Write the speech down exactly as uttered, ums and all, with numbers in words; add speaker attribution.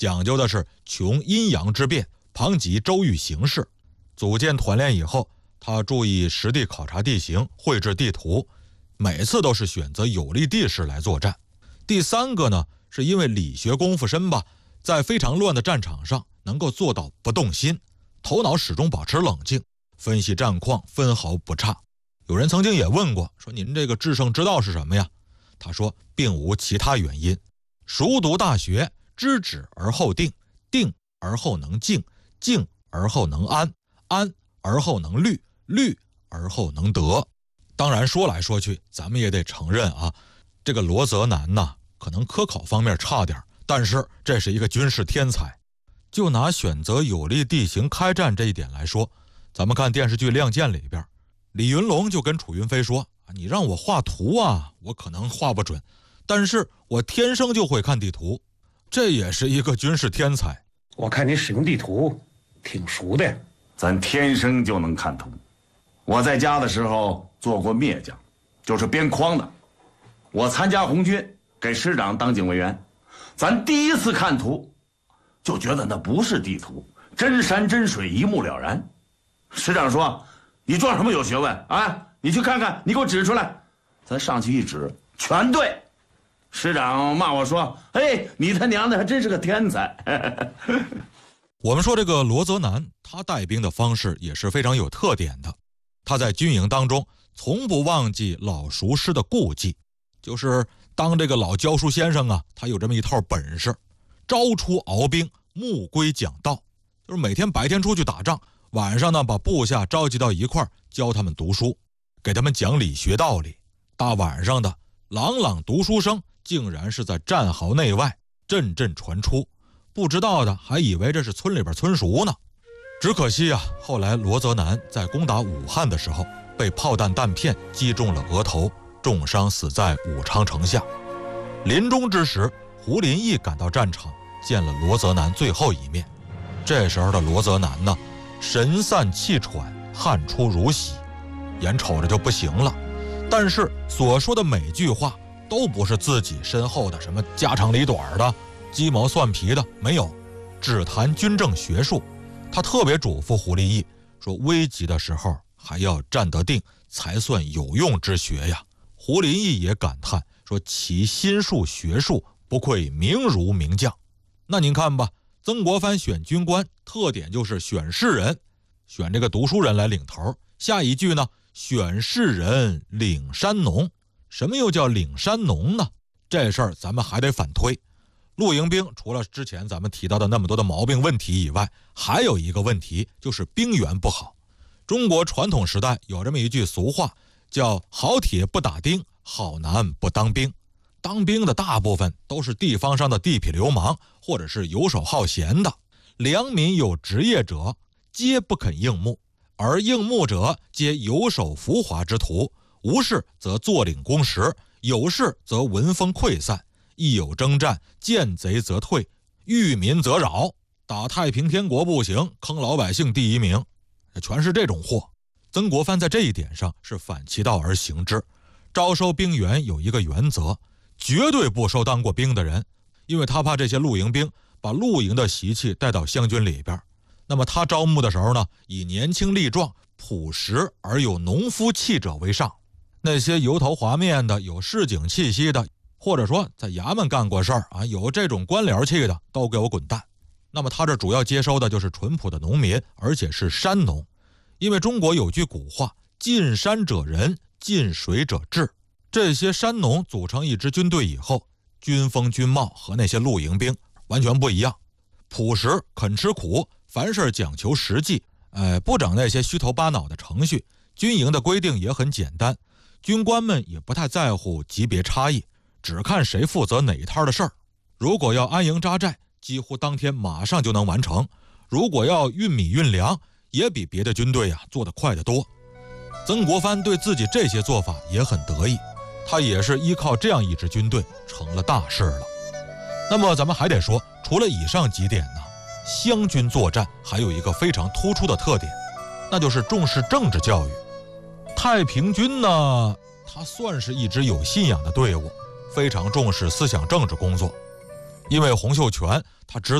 Speaker 1: 讲究的是穷阴阳之变，旁及周瑜形势。组建团练以后，他注意实地考察地形，绘制地图，每次都是选择有利地势来作战。第三个呢，是因为理学功夫深吧，在非常乱的战场上能够做到不动心，头脑始终保持冷静，分析战况分毫不差。有人曾经也问过，说您这个制胜之道是什么呀？他说并无其他原因，熟读大学，知止而后定，定而后能静，静而后能安，安而后能虑，虑而后能得。当然说来说去，咱们也得承认啊，这个罗泽南呐，可能科考方面差点，但是这是一个军事天才。就拿选择有利地形开战这一点来说，咱们看电视剧《亮剑》里边，李云龙就跟楚云飞说，你让我画图啊，我可能画不准，但是我天生就会看地图。这也是一个军事天才。
Speaker 2: 我看你使用地图挺熟的呀。
Speaker 3: 咱天生就能看图。我在家的时候做过篾将，就是编筐的。我参加红军，给师长当警卫员，咱第一次看图就觉得那不是地图，真山真水一目了然。师长说，你装什么有学问啊，你去看看，你给我指出来。咱上去一指，全对。师长骂我说，哎，你他娘的还真是个天才。
Speaker 1: 我们说这个罗泽南，他带兵的方式也是非常有特点的。他在军营当中从不忘记老熟师的顾忌，就是当这个老教书先生啊，他有这么一套本事，朝出熬兵，暮归讲道，就是每天白天出去打仗，晚上呢把部下召集到一块儿，教他们读书，给他们讲理学道理。大晚上的朗朗读书声竟然是在战壕内外阵阵传出，不知道的还以为这是村里边村塾呢。只可惜啊，后来罗泽南在攻打武汉的时候，被炮弹弹片击中了额头，重伤死在武昌城下。临终之时，胡林翼赶到战场，见了罗泽南最后一面。这时候的罗泽南呢，神散气喘，汗出如洗，眼瞅着就不行了。但是所说的每句话都不是自己身后的什么家长里短的、鸡毛蒜皮的，没有，只谈军政学术。他特别嘱咐胡林翼说，危急的时候还要站得定，才算有用之学呀。胡林翼也感叹说，其心术学术不愧名儒名将。那您看吧，曾国藩选军官特点就是选士人，选这个读书人来领头。下一句呢，选士人领山农。什么又叫领山农呢？这事儿咱们还得反推。露营兵除了之前咱们提到的那么多的毛病问题以外，还有一个问题就是兵源不好。中国传统时代有这么一句俗话，叫好铁不打钉，好男不当兵。当兵的大部分都是地方上的地痞流氓，或者是游手好闲的。良民有职业者，皆不肯应募，而应募者皆游手浮华之徒，无事则坐领公食，有事则闻风溃散，一有征战，见贼则退，遇民则扰，打太平天国不行，坑老百姓第一名，全是这种货。曾国藩在这一点上是反其道而行之，招收兵员有一个原则，绝对不收当过兵的人，因为他怕这些露营兵把露营的习气带到湘军里边。那么他招募的时候呢，以年轻力壮、朴实而有农夫气者为上。那些油头滑面的、有市井气息的，或者说在衙门干过事儿啊，有这种官僚气的，都给我滚蛋。那么他这主要接收的就是淳朴的农民，而且是山农。因为中国有句古话，近山者仁，近水者智。这些山农组成一支军队以后，军风军貌和那些露营兵完全不一样，朴实，肯吃苦，凡事讲求实际，呃，不整那些虚头巴脑的程序。军营的规定也很简单，军官们也不太在乎级别差异，只看谁负责哪一摊的事儿。如果要安营扎寨，几乎当天马上就能完成；如果要运米运粮，也比别的军队啊做得快得多。曾国藩对自己这些做法也很得意，他也是依靠这样一支军队成了大事了。那么咱们还得说，除了以上几点呢，湘军作战还有一个非常突出的特点，那就是重视政治教育。太平军呢，它算是一支有信仰的队伍，非常重视思想政治工作。因为洪秀全他知